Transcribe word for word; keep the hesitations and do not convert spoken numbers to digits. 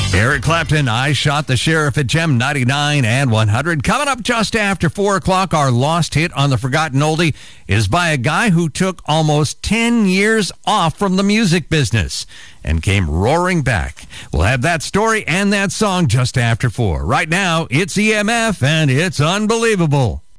Eric Clapton, I Shot the Sheriff at Gem ninety-nine and one hundred. Coming up just after four o'clock, our lost hit on the Forgotten Oldie is by a guy who took almost ten years off from the music business and came roaring back. We'll have that story and that song just after four. Right now, it's E M F, and it's unbelievable.